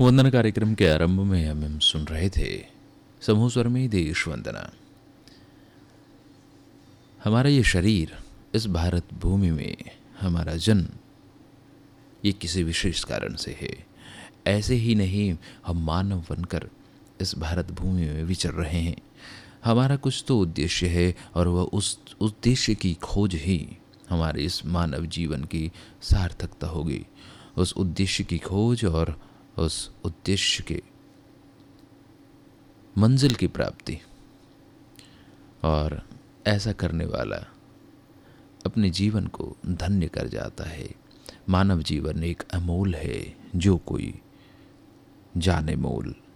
वंदना कार्यक्रम के आरंभ में हम सुन रहे थे समूह स्वर में देश वंदना। हमारा ये शरीर, इस भारत भूमि में हमारा जन्म, ये किसी विशेष कारण से है। ऐसे ही नहीं हम मानव बनकर इस भारत भूमि में विचर रहे हैं। हमारा कुछ तो उद्देश्य है और वह उस उद्देश्य की खोज ही हमारे इस मानव जीवन की सार्थकता होगी। उस उद्देश्य की खोज और उस उद्देश्य के मंजिल की प्राप्ति, और ऐसा करने वाला अपने जीवन को धन्य कर जाता है। मानव जीवन एक अमोल है, जो कोई जाने मोल।